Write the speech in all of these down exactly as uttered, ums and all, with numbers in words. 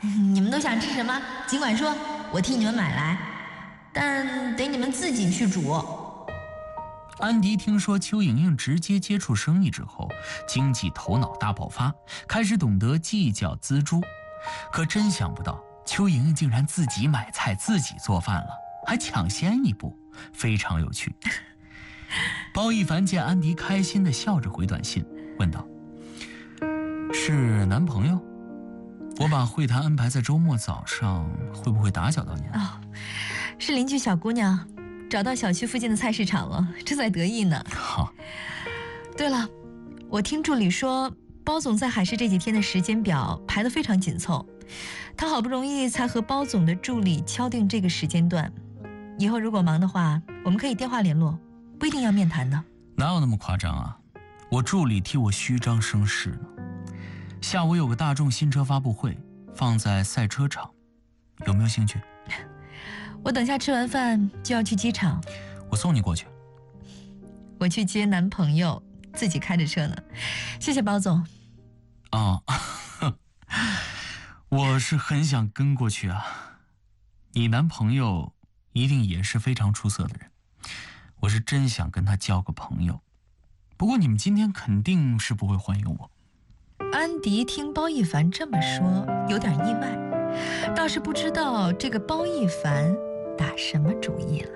你们都想吃什么，尽管说，我替你们买来，但得你们自己去煮。 安迪听说邱莹莹直接接触生意之后，经济头脑大爆发，开始懂得计较锱铢。可真想不到，邱莹莹竟然自己买菜自己做饭了，还抢先一步，非常有趣。包一凡见安迪开心地笑着回短信，问道：是男朋友？我把会谈安排在周末早上，会不会打搅到您？ 哦，是邻居小姑娘，找到小区附近的菜市场了，正在得意呢。 好。 对了，我听助理说，包总在海市这几天的时间表排得非常紧凑，他好不容易才和包总的助理敲定这个时间段。以后如果忙的话，我们可以电话联络，不一定要面谈的。 哪有那么夸张啊？我助理替我虚张声势呢。下午有个大众新车发布会，放在赛车场，有没有兴趣？ 我等下吃完饭就要去机场。 我送你过去。 我去接男朋友，自己开着车呢。谢谢包总。 哦，我是很想跟过去啊。你男朋友一定也是非常出色的人，我是真想跟他交个朋友。不过你们今天肯定是不会欢迎我。 安迪听包一凡这么说，有点意外，倒是不知道这个包一凡打什么主意了。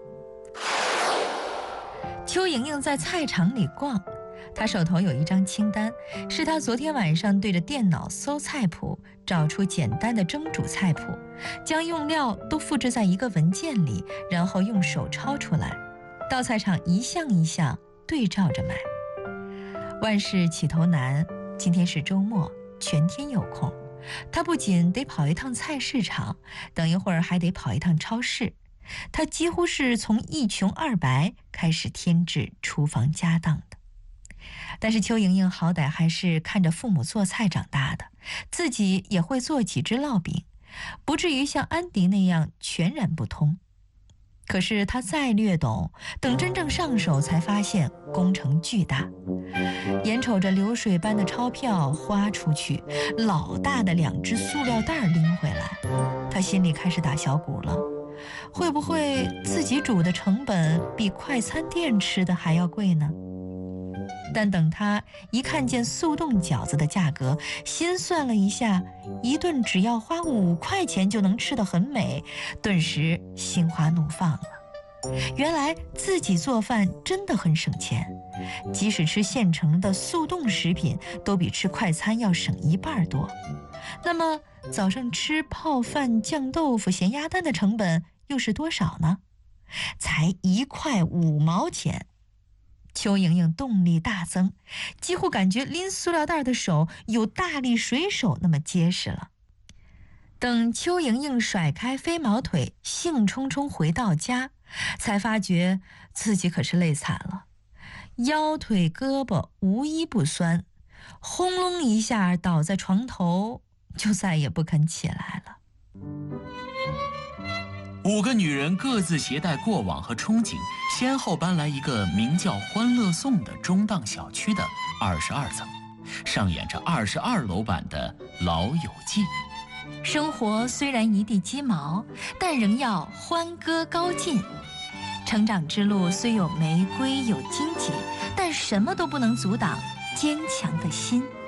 邱莹莹在菜场里逛，她手头有一张清单，是她昨天晚上对着电脑搜菜谱，找出简单的蒸煮菜谱，将用料都复制在一个文件里，然后用手抄出来，到菜场一项一项对照着买。万事起头难，今天是周末，全天有空，他不仅得跑一趟菜市场，等一会儿还得跑一趟超市。他几乎是从一穷二白开始添置厨房家当的。但是邱莹莹好歹还是看着父母做菜长大的，自己也会做几只烙饼，不至于像安迪那样全然不通。可是他再略懂，等真正上手才发现工程巨大。眼瞅着流水般的钞票花出去，老大的两只塑料袋拎回来，他心里开始打小鼓了。会不会自己煮的成本比快餐店吃的还要贵呢？但等他一看见速冻饺子的价格，心算了一下，一顿只要花五块钱就能吃得很美，顿时心花怒放了。原来自己做饭真的很省钱，即使吃现成的速冻食品，都比吃快餐要省一半多。那么早上吃泡饭、酱豆腐、咸鸭蛋的成本又是多少呢？才一块五毛钱。邱莹莹动力大增，几乎感觉拎塑料袋的手有大力水手那么结实了。等邱莹莹甩开飞毛腿，兴冲冲回到家，才发觉自己可是累惨了，腰腿胳膊无一不酸，轰隆一下倒在床头，就再也不肯起来了。 五个女人各自携带过往和憧憬，先后搬来一个名叫欢乐颂的中档小区的二十二层，上演着二十二楼版的《老友记》。 生活虽然一地鸡毛，但仍要欢歌高进。成长之路虽有玫瑰有荆棘，但什么都不能阻挡坚强的心。